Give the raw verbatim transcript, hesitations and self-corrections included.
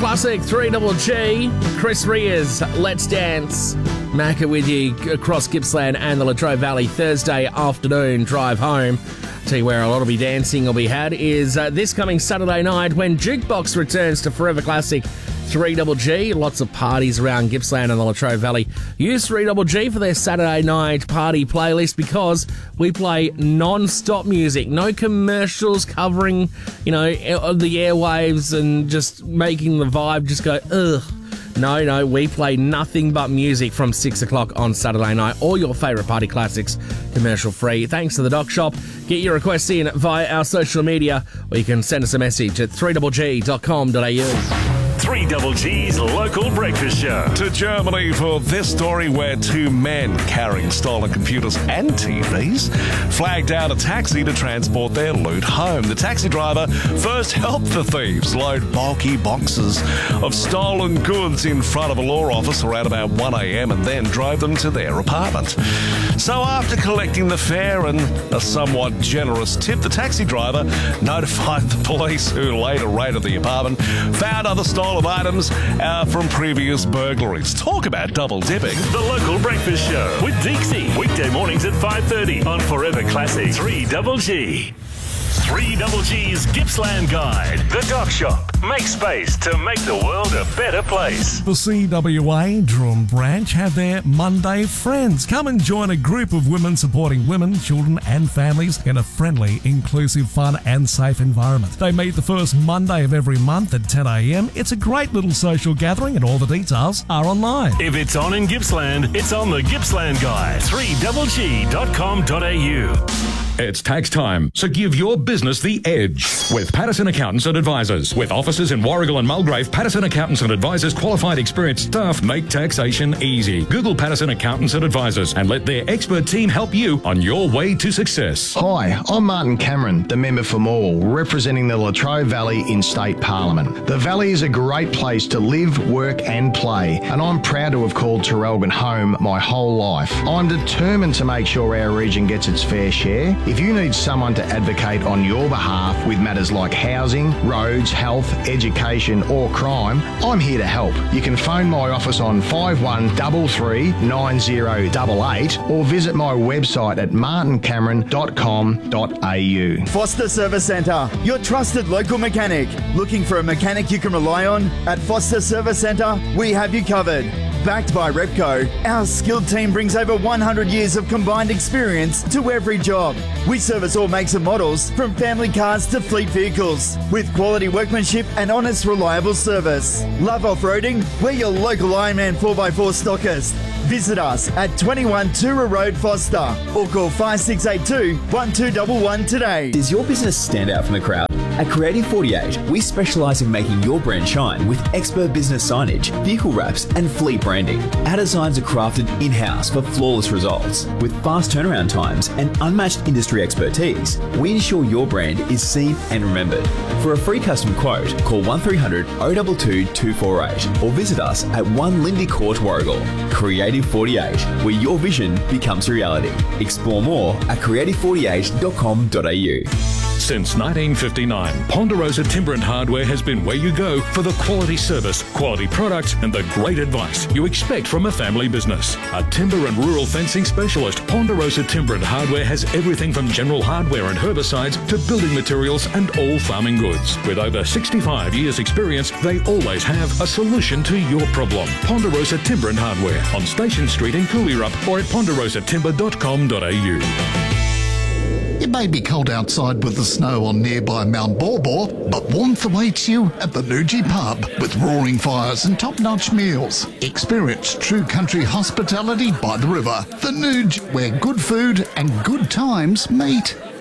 Classic, three Double G, Chris Ria's Let's Dance. Macca with you across Gippsland and the Latrobe Valley Thursday afternoon drive home. Tell you where a lot will be dancing will be had is uh, this coming Saturday night when Jukebox returns to Forever Classic three Double G. Lots of parties around Gippsland and the Latrobe Valley. Use three Double G for their Saturday night party playlist because we play non-stop music. No commercials covering, you know, the airwaves and just making the vibe just go, ugh. No, no, we play nothing but music from six o'clock on Saturday night. All your favourite party classics, commercial free. Thanks to the Doc Shop. Get your requests in via our social media or you can send us a message at three double g dot com dot a u. three Double G's local breakfast show. To Germany for this story where two men carrying stolen computers and T Vs flagged down a taxi to transport their loot home. The taxi driver first helped the thieves load bulky boxes of stolen goods in front of a law office around about one a.m. and then drove them to their apartment. So after collecting the fare and a somewhat generous tip, the taxi driver notified the police, who later raided the apartment, found other stolen items uh, from previous burglaries. Talk about double dipping. The local breakfast show with Deeksy. Weekday mornings at five thirty on Forever Classic three Double G. three Double G's Gippsland Guide. The Doc Shop. Make space to make the world a better place. The C W A Drum branch have their Monday Friends. Come and join a group of women supporting women, children and families in a friendly, inclusive, fun and safe environment. They meet the first Monday of every month at ten a.m. It's a great little social gathering and all the details are online. If it's on in Gippsland, it's on the Gippsland Guide. three double g dot com dot a u. It's tax time, so give your business the edge with Patterson Accountants and Advisors. With offices in Warrigal and Mulgrave, Patterson Accountants and Advisors qualified experienced staff make taxation easy. Google Patterson Accountants and Advisors and let their expert team help you on your way to success. Hi, I'm Martin Cameron, the member for Morwell, representing the Latrobe Valley in State Parliament. The Valley is a great place to live, work and play, and I'm proud to have called Terrelgan home my whole life. I'm determined to make sure our region gets its fair share. If you need someone to advocate on your behalf with matters like housing, roads, health, education or crime, I'm here to help. You can phone my office on five one three three nine zero eight eight or visit my website at martin cameron dot com dot a u. Foster Service Centre, your trusted local mechanic. Looking for a mechanic you can rely on? At Foster Service Centre, we have you covered. Backed by Repco, our skilled team brings over one hundred years of combined experience to every job. We service all makes and models, from family cars to fleet vehicles, with quality workmanship and honest, reliable service. Love off-roading? We're your local Ironman four by four stockist. Visit us at twenty-one Tura Road, Foster, or call five six eight two, one two one one today. Does your business stand out from the crowd? At Creative forty-eight, we specialise in making your brand shine with expert business signage, vehicle wraps and fleet branding. Our designs are crafted in-house for flawless results. With fast turnaround times and unmatched industry expertise, we ensure your brand is seen and remembered. For a free custom quote, call one three hundred, oh two two, two four eight or visit us at one Lindy Court, Warrigal. Creative forty-eight, where your vision becomes reality. Explore more at creative forty-eight dot com dot a u. Since nineteen fifty-nine, Ponderosa Timber and Hardware has been where you go for the quality service, quality products and the great advice you expect from a family business. A timber and rural fencing specialist, Ponderosa Timber and Hardware has everything from general hardware and herbicides to building materials and all farming goods. With over sixty-five years experience, they always have a solution to your problem. Ponderosa Timber and Hardware on Station Street in Cooleyrup or at ponderosa timber dot com dot a u. It may be cold outside with the snow on nearby Mount Borbor, but warmth awaits you at the Nuji Pub with roaring fires and top-notch meals. Experience true country hospitality by the river. The Nuge, where good food and good times meet.